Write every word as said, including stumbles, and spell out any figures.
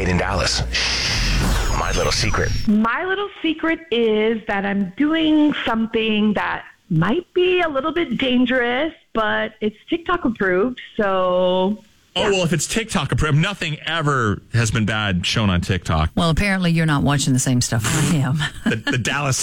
in Dallas. My little secret. My little secret is that I'm doing something that might be a little bit dangerous, but it's TikTok approved, so... Oh, well, if it's TikTok approved, nothing ever has been bad shown on TikTok. Well, apparently you're not watching the same stuff I am. the, the Dallas